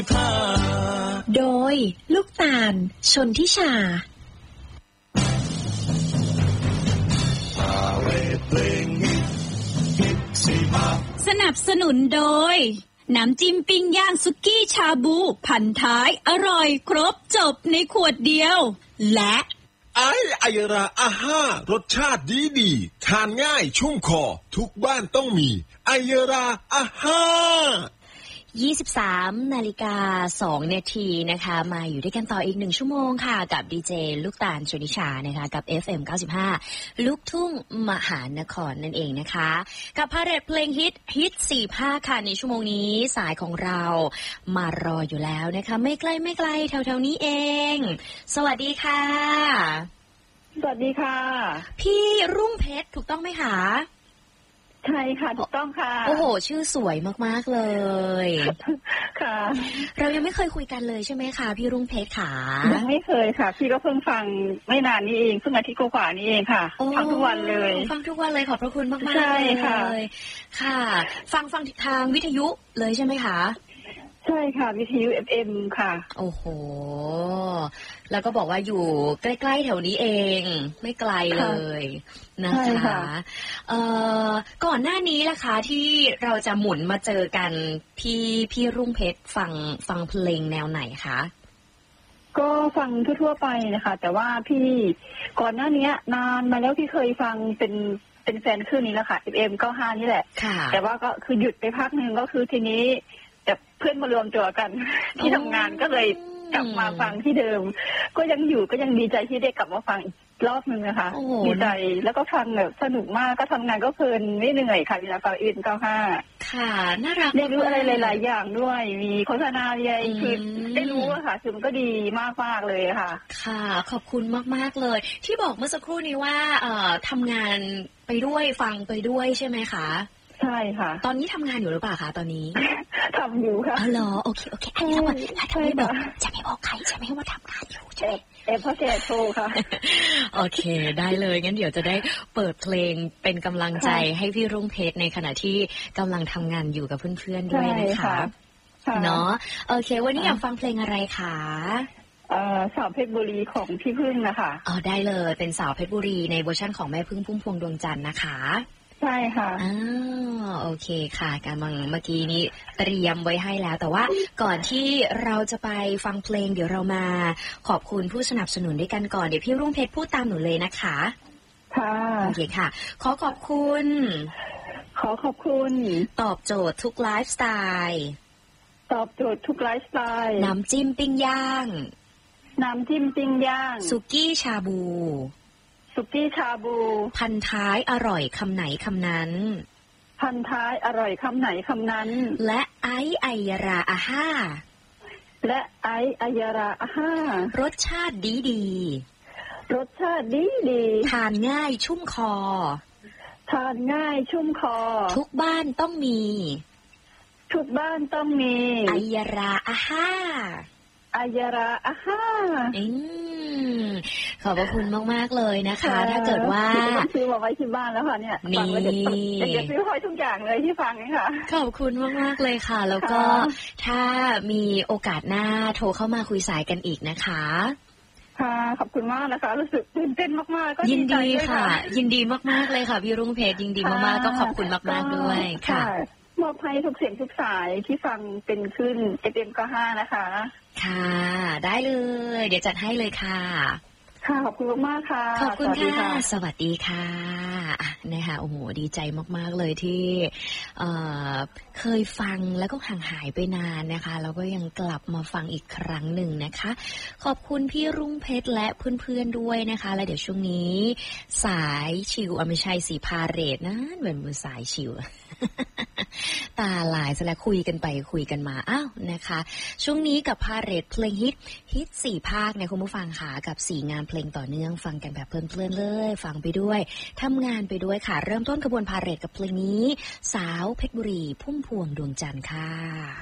โดยลูกตาลชนทิชาสนับสนุนโดยน้ำจิ้มปิ้งย่างสุกี้ชาบูพันท้ายอร่อยครบจบในขวดเดียวและไอราอาห้ารสชาติดีทานง่ายชุ่มคอทุกบ้านต้องมีไอราอาห้า 23 นาฬิกา 2 นาทีนะคะมาอยู่ด้วยกันต่ออีก1ชั่วโมงค่ะกับดีเจลูกตาลชนิชานะคะกับ FM 95ลูกทุ่งมหานครนั่นเองนะคะกับพาเรดเพลงฮิต4ภาคค่ะในชั่วโมงนี้สายของเรามารออยู่แล้วนะคะไม่ไกลแถวๆนี้เองสวัสดีค่ะสวัสดีค่ะพี่รุ่งเพชรถูกต้องไหมคะใช่ค่ะถูกต้องค่ะโอ้โหชื่อสวยมากๆเลยค่ะเรายังไม่เคยคุยกันเลยใช่ไหมคะพี่รุ่งเพชรค่ะยังไม่เคยค่ะพี่ก็เพิ่งฟังไม่นานนี้เองเพิ่งอาทิตย์กว่านี้เองค่ะฟังทุกวันเลยฟังทุกวันเลยขอบพระคุณมากๆใช่ค่ะค่ะฟังทางวิทยุเลยใช่ไหมคะใช่ค่ะวิทยุ FM ค่ะโอ้โหแล้วก็บอกว่าอยู่ใกล้ๆแถวนี้เองไม่ไกลเลยนะคะก่อนหน้านี้ล่ะคะที่เราจะหมุนมาเจอกันพี่รุ่งเพชรฟังเพลงแนวไหนคะก็ฟังทั่วๆไปนะคะแต่ว่าพี่ก่อนหน้านี้นานมาแล้วพี่เคยฟังเป็นแฟนคลื่นนี้แล้วค่ะ FM 95นี่แหละแต่ว่าก็คือหยุดไปพักนึงก็คือทีนี้แต่เพื่อนมารวมตัวกันที่ทำงานก็เลยกลับมาฟังที่เดิมก็ยังอยู่ก็ยังดีใจที่ได้กลับมาฟังอีกรอบนึงนะคะดีใจแล้วก็ฟังแบบสนุกมากก็ทำงานก็เพลินไม่เหนื่อยค่ะเวลาฟังFM 95 ค่ะน่ารักได้รู้อะไรหลายๆอย่างด้วยมีโฆษณาอะไรคือได้รู้อะค่ะคือมันก็ดีมากๆเลยค่ะค่ะขอบคุณมากๆเลยที่บอกเมื่อสักครู่นี้ว่าทำงานไปด้วยฟังไปด้วยใช่ไหมคะใช่ค่ะตอนนี้ทำงานอยู่หรือเปล่าคะตอนนี้ทำอยู่ค่ะอ๋อเหรอโอเคอันนี้ถ้าจะไม่บอกใครใช่ไหมว่าทำงานอยู่ใช่พ่อแกโทรค่ะโอเคได้เลยงั้นเดี๋ยวจะได้เปิดเพลงเป็นกำลังใจให้พี่รุ่งเพชรในขณะที่กำลังทำงานอยู่กับเพื่อนๆด้วยนะคะเนาะโอเควันนี้อยากฟังเพลงอะไรคะสาวเพชรบุรีของพี่พึ่งนะคะอ๋อได้เลยเป็นสาวเพชรบุรีในเวอร์ชั่นของแม่พึ่งพุ่มพวงดวงจันทร์นะคะใช่ค่ะโอเคค่ะกำลังเมื่อกี้นี้เตรียมไว้ให้แล้วแต่ว่าก่อนที่เราจะไปฟังเพลงเดี๋ยวเรามาขอบคุณผู้สนับสนุนด้วยกันก่อนเดี๋ยวพี่รุ่งเพชรพูดตามหนูเลยนะคะค่ะโอเคค่ะขอบคุณตอบโจทย์ทุกไลฟ์สไตล์น้ำจิ้มปิ้งย่างสุกี้ชาบูพันท้ายอร่อยคำไหนคำนั้นและไอายราอาห้ารสชาติดีทานง่ายชุ่มคอทุกบ้านต้องมีไอยราอาห้าขอบพระคุณมากๆเลยนะคะถ้าเกิดว่าซื้อมาไว้ที่บ้านแล้วค่ะเนี่ยฟังแล้วเดี๋ยวซื้อไว้ทุกอย่างเลยที่ฟังนี่ค่ะขอบคุณมากๆเลยค่ะแล้วก็ถ้ามีโอกาสหน้าโทรเข้ามาคุยสายกันอีกนะคะค่ะขอบคุณมากนะคะรู้สึกตื่นเต้นมากๆก็ยินดีค่ะยินดีมากๆเลยค่ะพี่รุ่งเพชรยินดีมากๆก็ขอบคุณมากๆด้วยค่ะมอบให้ทุกเสียงทุกสายที่ฟังเป็นขึ้น FM 95นะคะค่ะได้เลยเดี๋ยวจัดให้เลยค่ะค่ะขอบคุณมากค่ะขอบคุณค่ะสวัสดีค่ะนะคะโอ้โหดีใจมากๆเลยที่เคยฟังแล้วก็ห่างหายไปนานนะคะแล้วก็ยังกลับมาฟังอีกครั้งหนึ่งนะคะขอบคุณพี่รุ่งเพชรและเพื่อนๆด้วยนะคะและเดี๋ยวช่วงนี้สายชิวไม่ใช่สีพาเรดนะเหมือนสายชิวตาลายซะแล้วคุยกันไปคุยกันมาอ้าวนะคะช่วงนี้กับพาเรดเพลงฮิต4ภาคเนี่ยคุณผู้ฟังค่ะกับ4งานเพลงต่อเนื่องฟังกันแบบเพลินๆเลยฟังไปด้วยทำงานไปด้วยค่ะเริ่มต้นขบวนพาเรดกับเพลงนี้สาวเพชรบุรีพุ่มพวงดวงจันทร์ค่ะ